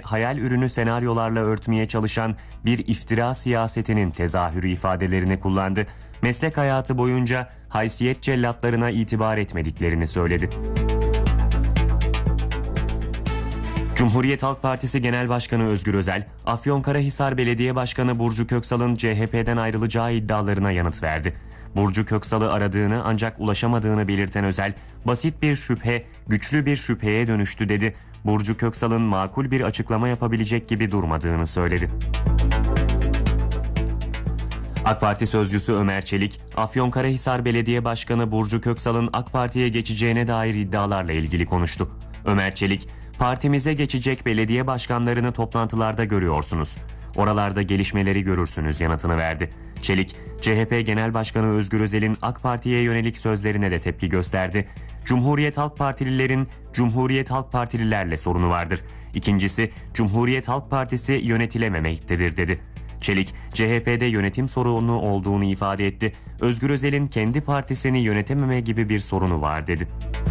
hayal ürünü senaryolarla örtmeye çalışan bir iftira siyasetinin tezahürü ifadelerini kullandı. Meslek hayatı boyunca haysiyet cellatlarına itibar etmediklerini söyledi. Cumhuriyet Halk Partisi Genel Başkanı Özgür Özel, Afyonkarahisar Belediye Başkanı Burcu Köksal'ın CHP'den ayrılacağı iddialarına yanıt verdi. Burcu Köksal'ı aradığını ancak ulaşamadığını belirten Özel, basit bir şüphe, güçlü bir şüpheye dönüştü dedi. Burcu Köksal'ın makul bir açıklama yapabilecek gibi durmadığını söyledi. AK Parti sözcüsü Ömer Çelik, Afyonkarahisar Belediye Başkanı Burcu Köksal'ın AK Parti'ye geçeceğine dair iddialarla ilgili konuştu. Ömer Çelik, "Partimize geçecek belediye başkanlarını toplantılarda görüyorsunuz. Oralarda gelişmeleri görürsünüz" yanıtını verdi. Çelik, CHP Genel Başkanı Özgür Özel'in AK Parti'ye yönelik sözlerine de tepki gösterdi. Cumhuriyet Halk Partililerin Cumhuriyet Halk Partililerle sorunu vardır. İkincisi, Cumhuriyet Halk Partisi yönetilememektedir dedi. Çelik, CHP'de yönetim sorunu olduğunu ifade etti. Özgür Özel'in kendi partisini yönetememe gibi bir sorunu var dedi.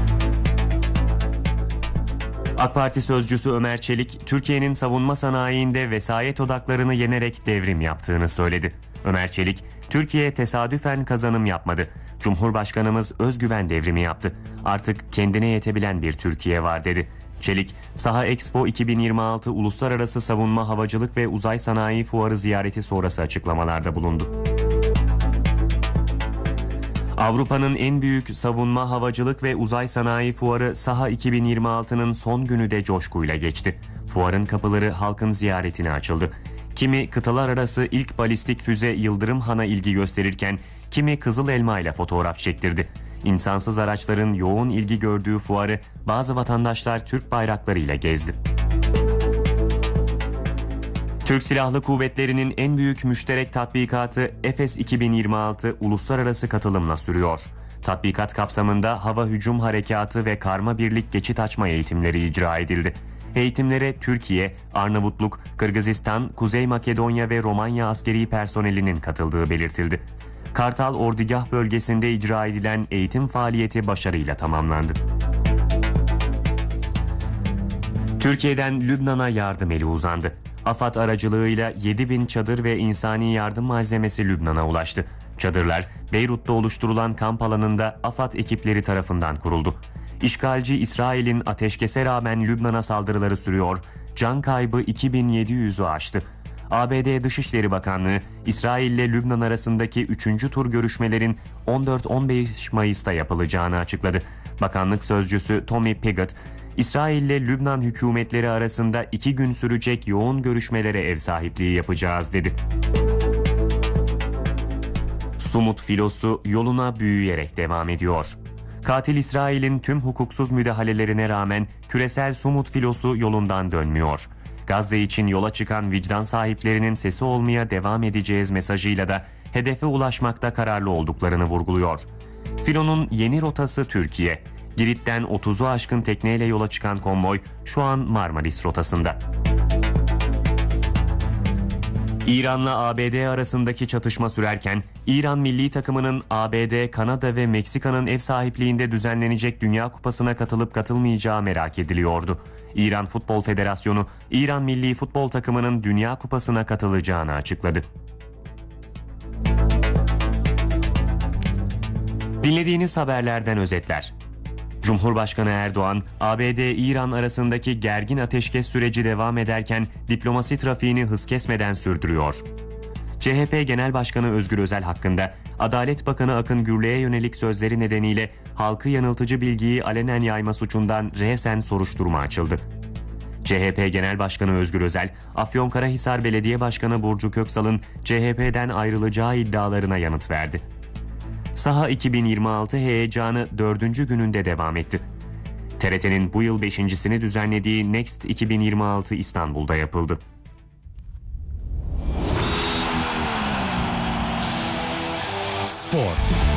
AK Parti sözcüsü Ömer Çelik, Türkiye'nin savunma sanayiinde vesayet odaklarını yenerek devrim yaptığını söyledi. Ömer Çelik, "Türkiye tesadüfen kazanım yapmadı. Cumhurbaşkanımız özgüven devrimi yaptı. Artık kendine yetebilen bir Türkiye var" dedi. Çelik, Saha Expo 2026 Uluslararası Savunma Havacılık ve Uzay Sanayi Fuarı ziyareti sonrası açıklamalarda bulundu. Avrupa'nın en büyük savunma, havacılık ve uzay sanayi fuarı Saha 2026'nın son günü de coşkuyla geçti. Fuarın kapıları halkın ziyaretine açıldı. Kimi kıtalar arası ilk balistik füze Yıldırım Han'a ilgi gösterirken kimi Kızıl Elma ile fotoğraf çektirdi. İnsansız araçların yoğun ilgi gördüğü fuarı bazı vatandaşlar Türk bayraklarıyla gezdi. Türk Silahlı Kuvvetleri'nin en büyük müşterek tatbikatı Efes 2026 uluslararası katılımla sürüyor. Tatbikat kapsamında hava hücum harekatı ve karma birlik geçit açma eğitimleri icra edildi. Eğitimlere Türkiye, Arnavutluk, Kırgızistan, Kuzey Makedonya ve Romanya askeri personelinin katıldığı belirtildi. Kartal Ordugah bölgesinde icra edilen eğitim faaliyeti başarıyla tamamlandı. Türkiye'den Lübnan'a yardım eli uzandı. AFAD aracılığıyla 7.000 çadır ve insani yardım malzemesi Lübnan'a ulaştı. Çadırlar Beyrut'ta oluşturulan kamp alanında AFAD ekipleri tarafından kuruldu. İşgalci İsrail'in ateşkese rağmen Lübnan'a saldırıları sürüyor, can kaybı 2700'ü aştı. ABD Dışişleri Bakanlığı, İsrail ile Lübnan arasındaki 3. tur görüşmelerin 14-15 Mayıs'ta yapılacağını açıkladı. Bakanlık sözcüsü Tommy Pigott, İsrail ile Lübnan hükümetleri arasında 2 gün sürecek yoğun görüşmelere ev sahipliği yapacağız dedi. Sumut filosu yoluna büyüyerek devam ediyor. Katil İsrail'in tüm hukuksuz müdahalelerine rağmen küresel Sumut filosu yolundan dönmüyor. Gazze için yola çıkan vicdan sahiplerinin sesi olmaya devam edeceğiz mesajıyla da hedefe ulaşmakta kararlı olduklarını vurguluyor. Filonun yeni rotası Türkiye. Girit'ten 30'u aşkın tekneyle yola çıkan konvoy şu an Marmaris rotasında. İran'la ABD arasındaki çatışma sürerken İran milli takımının ABD, Kanada ve Meksika'nın ev sahipliğinde düzenlenecek Dünya Kupası'na katılıp katılmayacağı merak ediliyordu. İran Futbol Federasyonu, İran milli futbol takımının Dünya Kupası'na katılacağını açıkladı. Dinlediğiniz haberlerden özetler. Cumhurbaşkanı Erdoğan, ABD-İran arasındaki gergin ateşkes süreci devam ederken diplomasi trafiğini hız kesmeden sürdürüyor. CHP Genel Başkanı Özgür Özel hakkında Adalet Bakanı Akın Gürlek'e yönelik sözleri nedeniyle halkı yanıltıcı bilgiyi alenen yayma suçundan resen soruşturma açıldı. CHP Genel Başkanı Özgür Özel, Afyonkarahisar Belediye Başkanı Burcu Köksal'ın CHP'den ayrılacağı iddialarına yanıt verdi. Saha 2026 heyecanı 4. gününde devam etti. TRT'nin bu yıl 5.sini düzenlediği Next 2026 İstanbul'da yapıldı. Spor.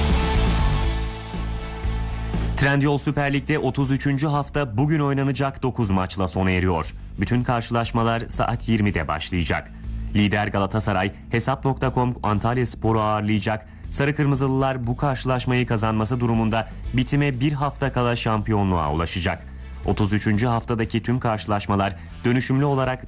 Trendyol Süper Lig'de 33. hafta bugün oynanacak 9 maçla sona eriyor. Bütün karşılaşmalar saat 20'de başlayacak. Lider Galatasaray Hesap.com Antalyaspor'u ağırlayacak. Sarı Kırmızılılar bu karşılaşmayı kazanması durumunda bitime bir hafta kala şampiyonluğa ulaşacak. 33. haftadaki tüm karşılaşmalar dönüşümlü olarak